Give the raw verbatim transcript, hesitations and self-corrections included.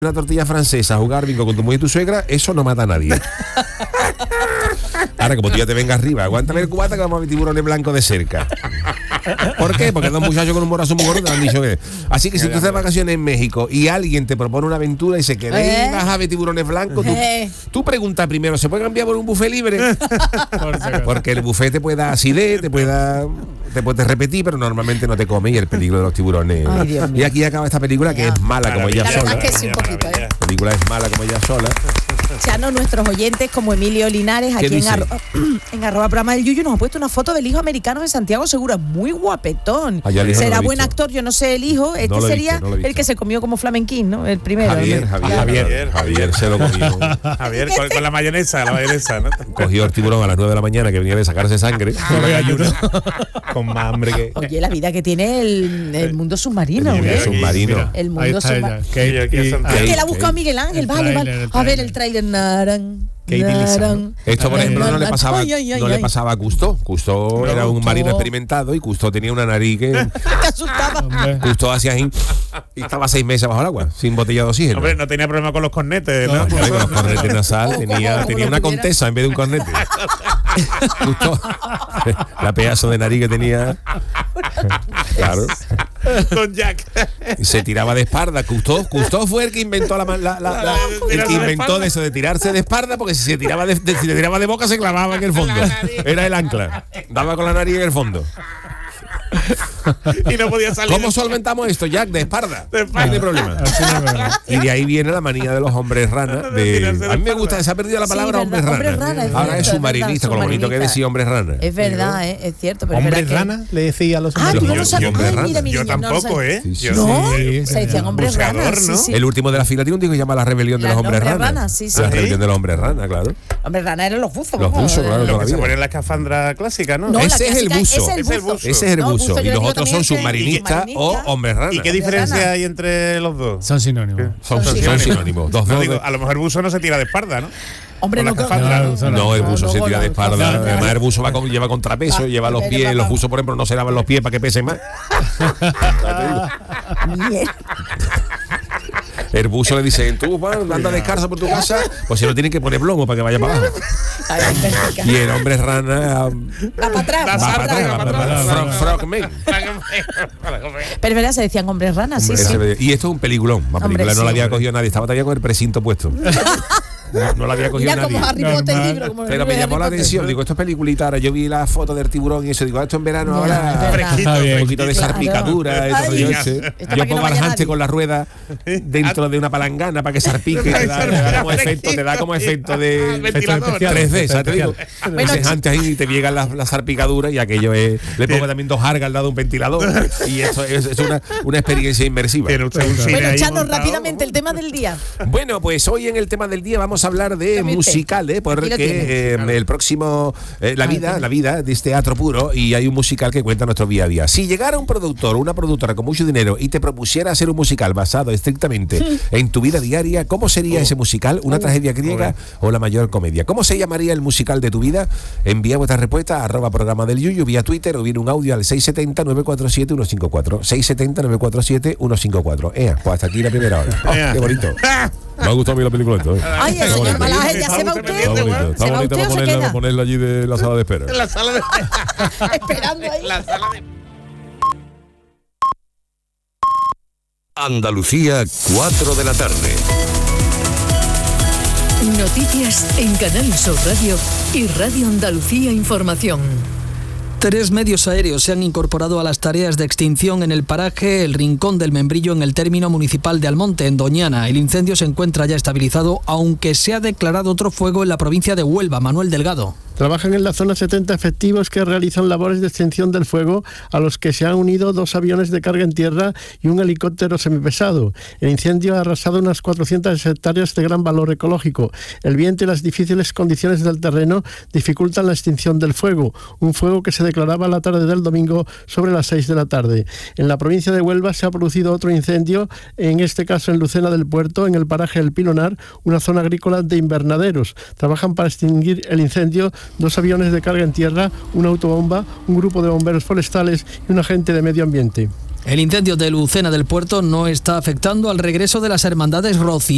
una tortilla francesa, jugar bingo con tu mujer y tu suegra, eso no mata a nadie. Ahora, como tú ya te vengas arriba, aguántame el cubata que vamos a ver tiburones blancos de cerca. ¿Por qué? Porque dos muchachos con un morazo muy gordo te han dicho que... Así que si tú estás de vacaciones en México y alguien te propone una aventura y se queda ¿Eh? y vas a ver tiburones blancos, tú, ¿Eh? tú preguntas primero, ¿se puede cambiar por un buffet libre? Porque el buffet te puede dar acidez, te puede dar... te puedes repetir, pero normalmente no te come, y el peligro de los tiburones. Ay, Dios mío. Y aquí acaba esta película que Ya. es mala como ella La sola. verdad es que sí, un poquito, ¿eh? La película es mala como ella sola. Chano, nuestros oyentes como Emilio Linares, ¿Qué aquí en, dice? arro en arroba programa del Yuyu, nos ha puesto una foto del hijo americano de Santiago Segura, muy guapetón. Ah, ya el hijo no Será lo he buen visto. actor, yo no sé el hijo, este No lo he sería visto, no lo he visto. el que se comió como flamenquín, ¿no? El primero. Javier, ¿no? Javier, Claro. Javier, Javier se lo comió. Javier, con, con la mayonesa, la mayonesa, ¿no? Cogió el tiburón a las nueve de la mañana que venía de sacarse sangre. Con más hambre que... Oye, la vida que tiene el, el mundo submarino, El ¿eh? mundo submarino. El Ahí mundo está submarino. ella. Kate, Aquí y- está. Ah, Kate, que la ha buscado Kate. Miguel Ángel, El vale, tráiler, vale. el A ver tráiler. el trailer. Naran, Kate Lisa. naran. Esto, por ejemplo, no le pasaba, Ay, ay, ay, no le ay. pasaba a Cousteau. Cousteau era un Cousteau. marino experimentado y Cousteau tenía una nariz que Te asustaba. Hombre. Cousteau hacía así y estaba seis meses bajo el agua, sin botella de oxígeno. Hombre, no tenía problema con los cornetes, ¿no? Claro, con los cornetes nasal, tenía, Como tenía lo una tuviera. contesa en vez de un cornete. Cousteau, la pedazo de nariz que tenía. Claro. Con Jack. Y se tiraba de espalda. Cousteau, Cousteau fue el que inventó la, la- la- la- el que inventó de eso de tirarse de espalda, porque si se tiraba de, de- si se tiraba de boca se clavaba en el fondo. Era el ancla. Daba con la nariz en el fondo. Y no podía salir. ¿Cómo solventamos esto, Jack? De espalda. De espalda. No hay problema. Así no me va. Y de ahí viene la manía de los hombres rana. De, a mí me gusta, se ha perdido la Sí, palabra verdad, hombres hombres rana. rana, es Ahora cierto, es es submarinista, verdad, con lo bonito que submarinista. decía hombres rana. Es verdad, ¿eh? Es cierto. Pero es ¿Hombres verdad que- rana? Le decía a los Ah, tú hombres no lo Yo- sabes. yo hombre Ay, rana. mira, mi Yo niña, no lo tampoco, sabes. ¿eh? Sí, sí. Yo ¿No? Sí, Se decían hombres buceador, ranas, ¿no? sí, sí. El último de la fila tiene un disco que se llama La Rebelión de La los Hombres Hombres Rana. Rana, sí, sí. La ¿Sí? Rebelión de los Hombres Rana, claro. Hombres rana eran los buzos. Los vamos, buzos, eh, claro, Lo toda que la se vida. pone en la escafandra clásica, ¿no? No, la Ese es el clásica, buzo. ese es Ese es el el buzo. buzo. Ese es el No, buzo. buzo, yo Y le los digo otros también son que- submarinistas o submarinista. hombres rana. ¿Y qué diferencia hay entre los dos? Son sinónimos. Son, Son son sinónimos. sinónimos. Dos, No, dos digo, de- a lo mejor el buzo no se tira de espalda, ¿no? Hombre, Con no la creo- escafandra, no, no, no, No, el buzo no, se no, tira de no, espalda. no, no, no. Además, el buzo va con, lleva contrapeso, Ah, lleva los pero pies. vamos. Los buzos, por ejemplo, no se lavan los pies para que pesen más. Mierda. El buzo le dice, tú, Juan, anda descalzo por tu casa, pues se lo tienen que poner plomo para que vaya para abajo. Ay, perfecta. Y el hombre rana um, Va para atrás. Va va va para para atrás, va para atrás. Frog, frogman. Pero es verdad, se decían hombres ranas, sí, Ese sí. ve- Y esto es un peliculón. La Hombre, película no sí, la había hombre. cogido nadie, estaba todavía con el precinto puesto. No, no la había cogido Mira como nadie. Harry Potter el Normal. libro. Como el Pero libro me de llamó Harry la Potter. atención, digo, esto es peliculita, ahora yo vi la foto del tiburón y eso, digo, esto en verano Ya, es ahora verdad. Está bien. un poquito de Claro. salpicadura, y todo Ay, yo ya. ese. Esto para Yo que no pongo al vaya hámster nadie. con la rueda dentro de una palangana para que salpique, te da, te da como efecto, te da como efecto de Ventilador. tres D, ¿sabes? Te digo, Bueno, ese ch- hámster ahí y te llegan las las salpicaduras y aquello es, le pongo también dos jargas al lado de un ventilador y esto es, es una, una experiencia inmersiva. Tiene usted un cine Bueno, ahí Chano, montado. rápidamente el tema del día. Bueno, pues hoy en el tema del día vamos a hablar de Dame usted. musical, ¿eh? Aquí lo Porque tienes. eh, el próximo, eh, la Ah, vida, tiene. la vida es teatro puro y hay un musical que cuenta nuestro día a día. Si llegara un productor o una productora con mucho dinero y te propusiera hacer un musical basado estrictamente en tu vida diaria, ¿cómo sería ese musical? ¿Una tragedia griega o la mayor comedia? ¿Cómo se llamaría el musical de tu vida? Envía vuestra respuesta a arroba programa del Yuyu vía Twitter o viene un audio al seis siete cero, nueve cuatro siete, uno cinco cuatro. seis siete cero, nueve cuatro siete, uno cinco cuatro. Ea, pues hasta aquí la primera hora. Oh, Ea. qué bonito. Me ha gustado a mí la película esto, ¿eh? Ay, el Está señor bonito. Malaje, ya se va Está usted. Está bonito, ¿Se está va bonito usted para o se ponerla, queda? para ponerla allí de la sala de espera. En la sala de... Esperando ahí. la sala de... Andalucía, cuatro de la tarde. Noticias en Canal Sur Radio y Radio Andalucía Información. Tres medios aéreos se han incorporado a las tareas de extinción en el paraje El Rincón del Membrillo en el término municipal de Almonte, en Doñana. El incendio se encuentra ya estabilizado, aunque se ha declarado otro fuego en la provincia de Huelva. Manuel Delgado. Trabajan en la zona setenta efectivos que realizan labores de extinción del fuego, a los que se han unido dos aviones de carga en tierra y un helicóptero semipesado. El incendio ha arrasado unas cuatrocientas hectáreas de gran valor ecológico. El viento y las difíciles condiciones del terreno dificultan la extinción del fuego, un fuego que se declaraba la tarde del domingo sobre las seis de la tarde. En la provincia de Huelva se ha producido otro incendio, en este caso en Lucena del Puerto, en el paraje El Pilonar, una zona agrícola de invernaderos. Trabajan para extinguir el incendio dos aviones de carga en tierra, una autobomba, un grupo de bomberos forestales y un agente de medio ambiente. El incendio de Lucena del Puerto no está afectando al regreso de las hermandades Rocío